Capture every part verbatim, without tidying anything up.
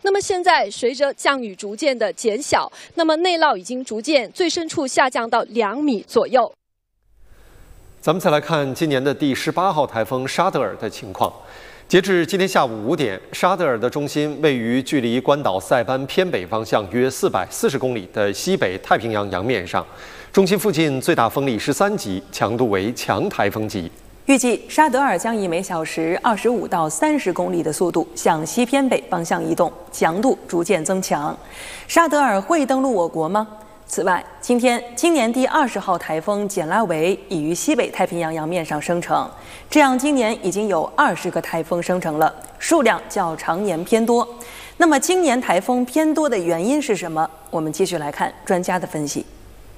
那么现在随着降雨逐渐的减小，那么内涝已经逐渐最深处下降到两米左右。 咱们再来看今年的第十八号台风沙德尔的情况。截至今天下午五点，沙德尔的中心位于距离关岛塞班偏北方向约四百四十公里的西北太平洋洋面上。中心附近最大风力十三级，强度为强台风级。 预计沙德尔将以每小时二十五到三十公里的速度向西偏北方向移动，强度逐渐增强。沙德尔会登陆我国吗？此外，今天今年第二十号台风简拉维已于西北太平洋洋面上生成，这样今年已经有二十个台风生成了，数量较常年偏多。那么今年台风偏多的原因是什么？我们继续来看专家的分析。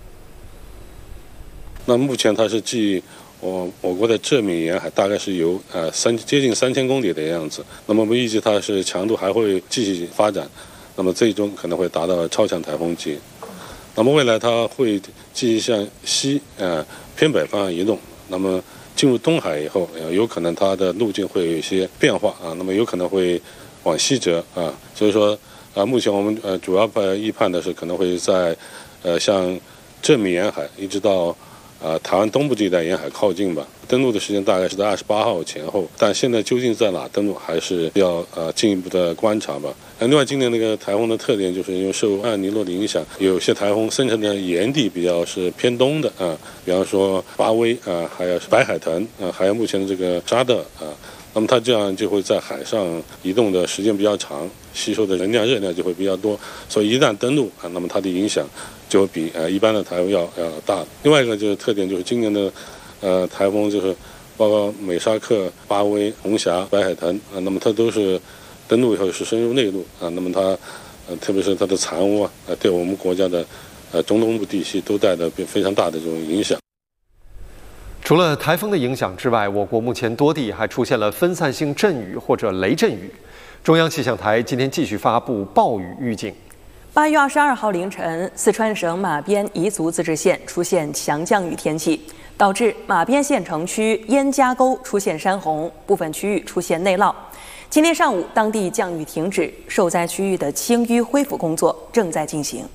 那目前它是继我我国的浙闽沿海大概是有呃三接近三千公里的样子，那么我们预计它是强度还会继续发展，那么最终可能会达到超强台风级。那么未来它会继续向西呃偏北方向移动，那么进入东海以后，呃、有可能它的路径会有一些变化啊，那么有可能会往西折啊，所以说啊，目前我们呃主要呃预判的是可能会在呃向浙闽沿海一直到啊、呃、台湾东部这一带沿海靠近吧。登陆的时间大概是在二十八号前后，但现在究竟在哪登陆，还是要呃进一步的观察吧。另外，今年那个台风的特点就是因为受艾尼诺的影响，有些台风生成的沿地比较是偏东的啊，比方说巴威啊，还有白海豚啊，还有目前的这个沙德啊，那么它这样就会在海上移动的时间比较长，吸收的能量热量就会比较多，所以一旦登陆啊，那么它的影响就会比呃一般的台风要要大。另外一个就是特点就是今年的呃台风就是包括美沙克、巴威、红霞、白海豚啊，那么它都是登陆以后是深入内陆啊，那么它呃特别是它的残污啊，呃对我们国家的呃中东部地区都带来非常大的这种影响。 除了台风的影响之外，我国目前多地还出现了分散性阵雨或者雷阵雨。中央气象台今天继续发布暴雨预警。 八月二十二号凌晨，四川省马边彝族自治县出现强降雨天气，导致马边县城区燕家沟出现山洪，部分区域出现内涝。今天上午，当地降雨停止，受灾区域的清淤恢复工作正在进行。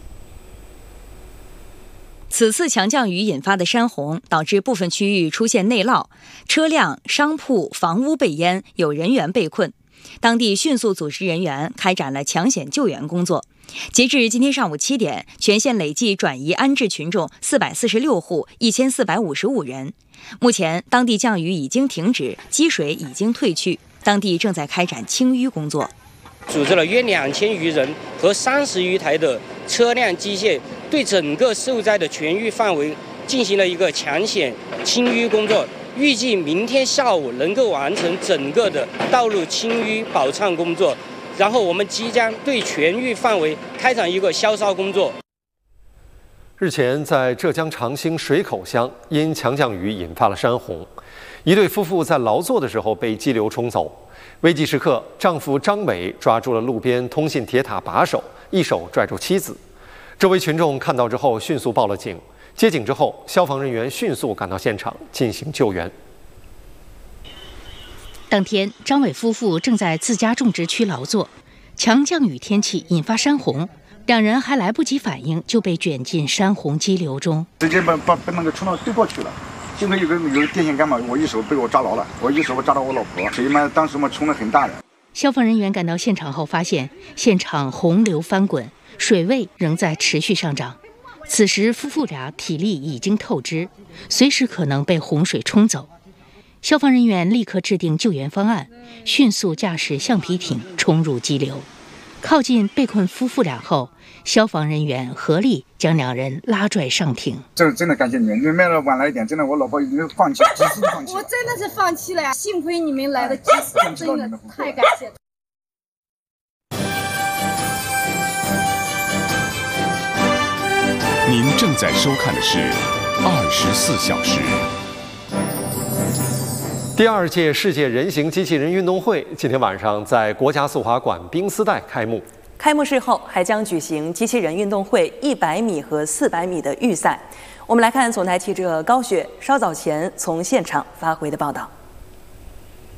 此次强降雨引发的山洪，导致部分区域出现内涝，车辆、商铺、房屋被淹，有人员被困。当地迅速组织人员开展了抢险救援工作。截至今天上午七点，全县累计转移安置群众四百四十六户，一千四百五十五人。目前，当地降雨已经停止，积水已经退去，当地正在开展清淤工作。 组织了约两千余人和三十余台的车辆机械，对整个受灾的全域范围进行了一个抢险清淤工作。预计明天下午能够完成整个的道路清淤保畅工作，然后我们即将对全域范围开展一个消杀工作。 日前，在浙江长兴水口乡，因强降雨引发了山洪，一对夫妇在劳作的时候被激流冲走。危急时刻，丈夫张伟抓住了路边通信铁塔把手，一手拽住妻子。周围群众看到之后迅速报了警。接警之后，消防人员迅速赶到现场进行救援。 当天，张伟夫妇正在自家种植区劳作，强降雨天气引发山洪，两人还来不及反应，就被卷进山洪激流中， 直接把把把那个冲到对过去了。幸亏有个有个电线杆嘛，我一手被我抓牢了，我一手抓到我老婆，水嘛当时嘛冲得很大的。 消防人员赶到现场后发现，现场洪流翻滚，水位仍在持续上涨。此时，夫妇俩体力已经透支，随时可能被洪水冲走。消防人员立刻制定救援方案，迅速驾驶橡皮艇冲入激流。靠近被困夫妇俩后，消防人员合力将两人拉拽上艇。 这真的感谢你们，你们来的晚来一点，真的我老婆已经放弃，及时的放弃了。 我真的是放弃了呀，幸亏你们来的及时，真的太感谢了。 您正在收看的是二十四小时。 第二届世界人形机器人运动会今天晚上在国家速滑馆冰丝带开幕。 开幕式后还将举行机器人运动会一百米和四百米的预赛。我们来看总台记者高雪稍早前从现场发回的报道。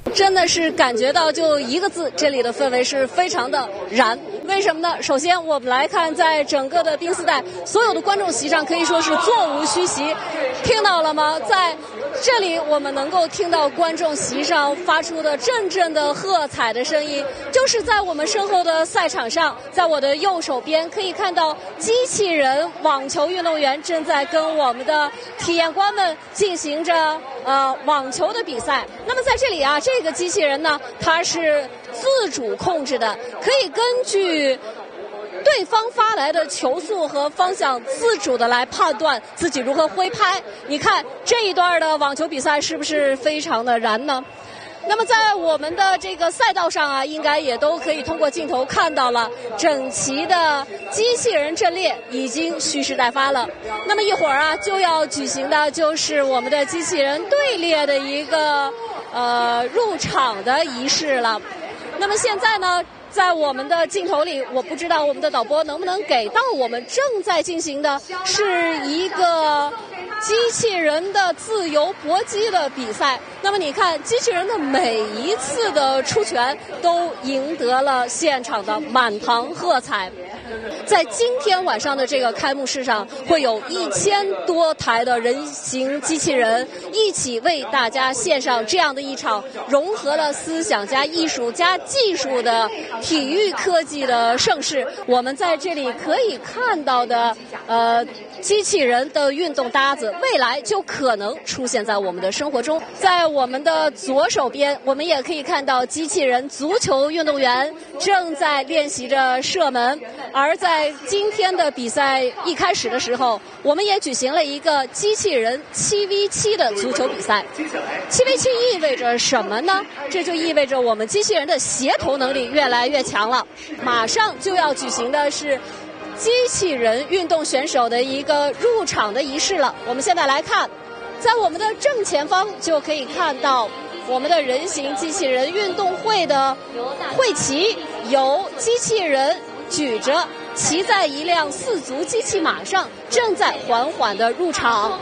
真的是感觉到就一个字，这里的氛围是非常的燃。为什么呢？首先我们来看，在整个的冰丝带，所有的观众席上可以说是座无虚席。听到了吗？在这里我们能够听到观众席上发出的阵阵的喝彩的声音，就是在我们身后的赛场上，在我的右手边可以看到机器人网球运动员正在跟我们的体验官们进行着呃网球的比赛。那么在这里啊，这个机器人呢，它是自主控制的，可以根据对方发来的球速和方向自主的来判断自己如何挥拍。你看这一段的网球比赛是不是非常的燃呢？那么在我们的这个赛道上啊，应该也都可以通过镜头看到了整齐的机器人阵列已经蓄势待发了。那么一会儿啊，就要举行的就是我们的机器人队列的一个呃入场的仪式了。那么现在呢，在我们的镜头里，我不知道我们的导播能不能给到我们正在进行的是一个机器人的自由搏击的比赛。那么你看，机器人的每一次的出拳都赢得了现场的满堂喝彩。在今天晚上的这个开幕式上，会有一千多台的人形机器人一起为大家献上这样的一场融合了思想加艺术加技术的体育科技的盛事。我们在这里可以看到的呃机器人的运动搭子，未来就可能出现在我们的生活中。在我们的左手边，我们也可以看到机器人足球运动员正在练习着射门。而在今天的比赛一开始的时候，我们也举行了一个机器人 七 V 七 的足球比赛。七 V 七 意味着什么呢？这就意味着我们机器人的协同能力越来越强了。马上就要举行的是机器人运动选手的一个入场的仪式了。我们现在来看，在我们的正前方就可以看到我们的人形机器人运动会的会旗，由机器人举着骑在一辆四足机器马上，正在缓缓地入场。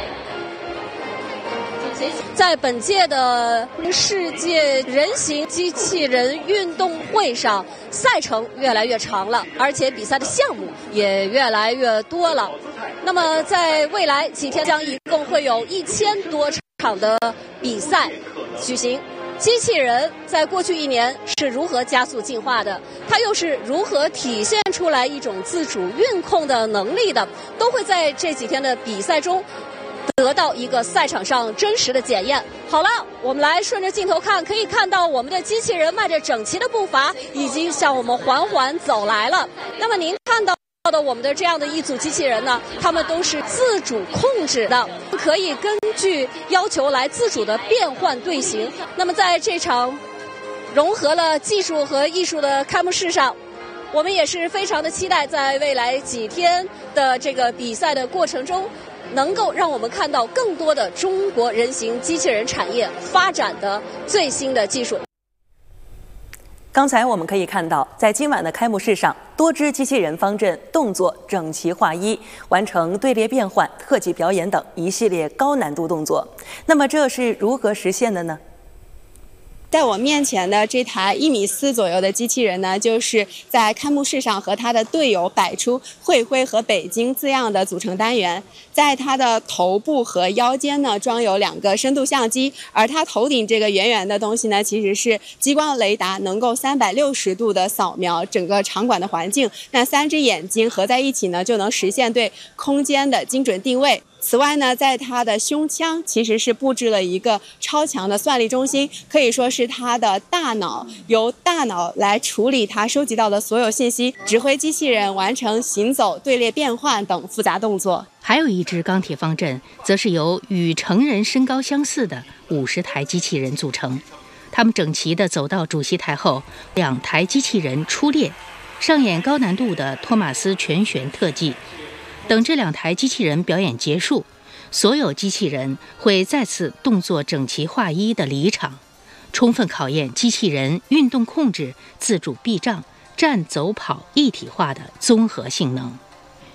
在本届的世界人形机器人运动会上，赛程越来越长了，而且比赛的项目也越来越多了。那么在未来几天将一共会有一千多场的比赛举行。机器人在过去一年是如何加速进化的，它又是如何体现出来一种自主运控的能力的，都会在这几天的比赛中得到一个赛场上真实的检验。好了，我们来顺着镜头看，可以看到我们的机器人迈着整齐的步伐已经向我们缓缓走来了。那么您看到的我们的这样的一组机器人呢，他们都是自主控制的，可以根据要求来自主的变换队形。那么在这场融合了技术和艺术的开幕式上，我们也是非常的期待在未来几天的这个比赛的过程中，能够让我们看到更多的中国人形机器人产业发展的最新的技术。 刚才我们可以看到，在今晚的开幕式上，多支机器人方阵动作整齐划一，完成队列变换、特技表演等一系列高难度动作。那么这是如何实现的呢？ 在我面前的这台一米四左右的机器人呢，就是在开幕式上和他的队友摆出会徽和北京字样的组成单元。在它的头部和腰间呢，装有两个深度相机，而它头顶这个圆圆的东西呢，其实是激光雷达，能够三百六十度的扫描整个场馆的环境。那三只眼睛合在一起呢，就能实现对空间的精准定位。此外呢，在它的胸腔其实是布置了一个超强的算力中心，可以说是它的大脑，由大脑来处理它收集到的所有信息，指挥机器人完成行走、队列变换等复杂动作。 还有一支钢铁方阵，则是由与成人身高相似的五十台机器人组成。他们整齐地走到主席台后，两台机器人出列，上演高难度的托马斯全旋特技。等这两台机器人表演结束，所有机器人会再次动作整齐划一地离场，充分考验机器人运动控制、自主避障、站走跑一体化的综合性能。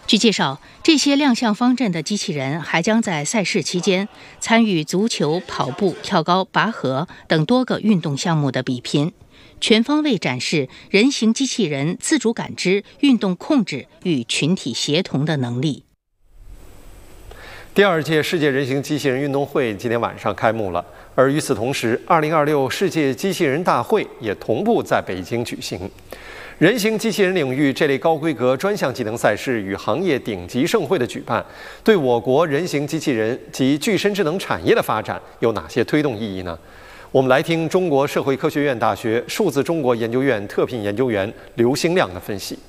据介绍，这些亮相方阵的机器人还将在赛事期间参与足球、跑步、跳高、拔河等多个运动项目的比拼，全方位展示人形机器人自主感知、运动控制与群体协同的能力。 第二届世界人形机器人运动会今天晚上开幕了，而与此同时，二零二六世界机器人大会也同步在北京举行。人形机器人领域这类高规格专项技能赛事与行业顶级盛会的举办，对我国人形机器人及具身智能产业的发展有哪些推动意义呢？我们来听中国社会科学院大学数字中国研究院特聘研究员刘兴亮的分析。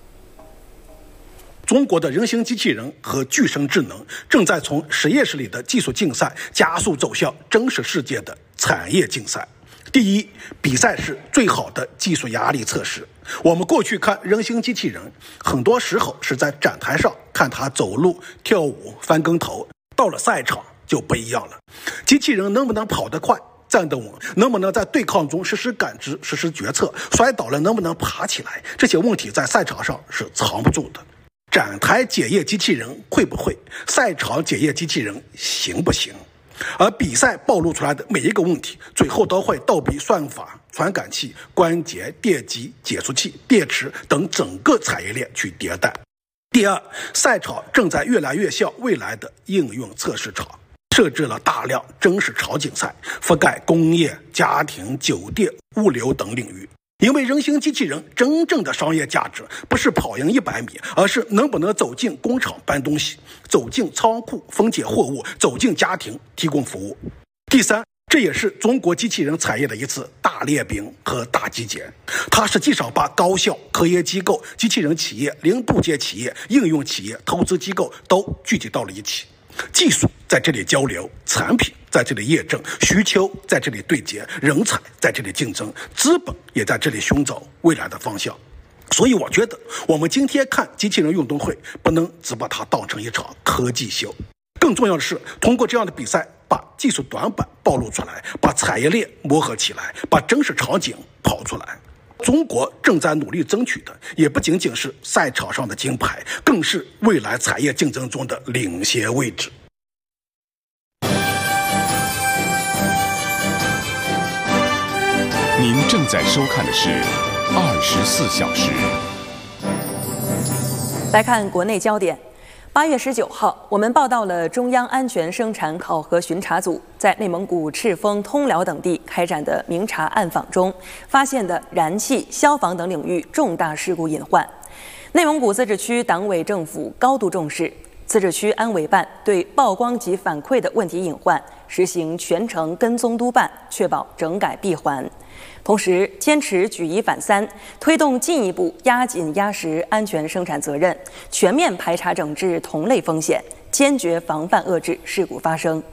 中国的人形机器人和具身智能正在从实验室里的技术竞赛加速走向真实世界的产业竞赛。第一，比赛是最好的技术压力测试。我们过去看人形机器人，很多时候是在展台上看它走路、跳舞、翻跟头，到了赛场就不一样了。机器人能不能跑得快、站得稳，能不能在对抗中实施感知、实施决策，摔倒了能不能爬起来，这些问题在赛场上是藏不住的。展台检验机器人会不会，赛场检验机器人行不行？而比赛暴露出来的每一个问题，最后都会倒逼算法、传感器、关节、电机、减速器、电池等整个产业链去迭代。第二，赛场正在越来越像未来的应用测试场，设置了大量真实场景赛，覆盖工业、家庭、酒店、物流等领域。因为人形机器人真正的商业价值不是跑赢一百米，而是能不能走进工厂搬东西，走进仓库分拣货物，走进家庭提供服务。第三，这也是中国机器人产业的一次大练兵和大集结，它实际上把高校、科研机构、机器人企业、零部件企业、应用企业、投资机构都聚集到了一起。技术在这里交流，产品在这里验证，需求在这里对接，人才在这里竞争，资本也在这里寻找未来的方向。所以我觉得我们今天看机器人运动会，不能只把它当成一场科技秀，更重要的是通过这样的比赛把技术短板暴露出来，把产业链磨合起来，把真实场景跑出来。中国正在努力争取的也不仅仅是赛场上的金牌，更是未来产业竞争中的领先位置。 您正在收看的是二十四小时。 来看国内焦点。八月十九号，我们报道了中央安全生产考核巡查组在内蒙古赤峰、通辽等地开展的明察暗访中发现的燃气、消防等领域重大事故隐患。内蒙古自治区党委政府高度重视，自治区安委办对曝光及反馈的问题隐患实行全程跟踪督办，确保整改闭环。同时，坚持举一反三，推动进一步压紧压实安全生产责任，全面排查整治同类风险，坚决防范遏制事故发生。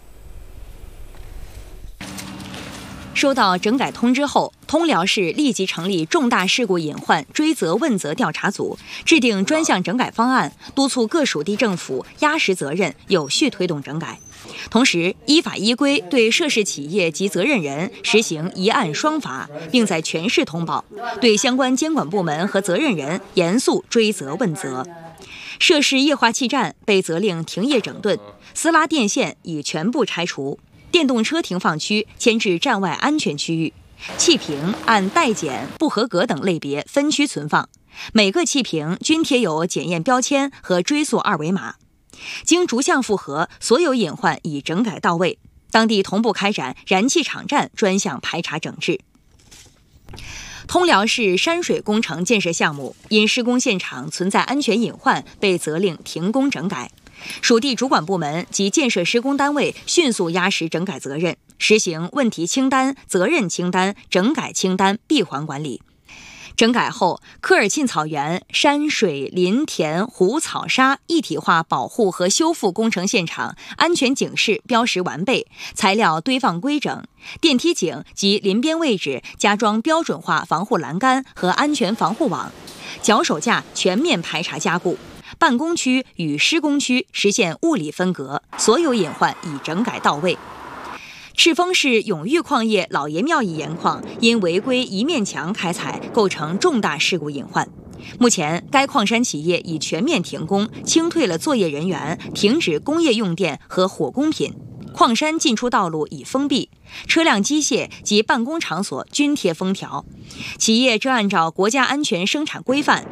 收到整改通知后，通辽市立即成立重大事故隐患追责问责调查组，制定专项整改方案，督促各属地政府压实责任，有序推动整改。同时，依法依规对涉事企业及责任人实行一案双罚，并在全市通报，对相关监管部门和责任人严肃追责问责。涉事液化气站被责令停业整顿，私拉电线已全部拆除，电动车停放区迁至站外安全区域，气瓶按待检、不合格等类别分区存放，每个气瓶均贴有检验标签和追溯二维码。经逐项复核，所有隐患已整改到位，当地同步开展燃气场站专项排查整治。通辽市山水工程建设项目因施工现场存在安全隐患，被责令停工整改。属地主管部门及建设施工单位迅速压实整改责任，实行问题清单、责任清单、整改清单闭环管理。整改后，科尔沁草原山水林田湖草沙一体化保护和修复工程现场安全警示标识完备，材料堆放规整，电梯井及临边位置加装标准化防护栏杆和安全防护网，脚手架全面排查加固，办公区与施工区实现物理分隔，所有隐患已整改到位。赤峰市永裕矿业老爷庙一盐矿因违规一面墙开采，构成重大事故隐患。 目前，该矿山企业已全面停工，清退了作业人员，停止工业用电和火工品。矿山进出道路已封闭，车辆、机械及办公场所均贴封条。企业正按照国家安全生产规范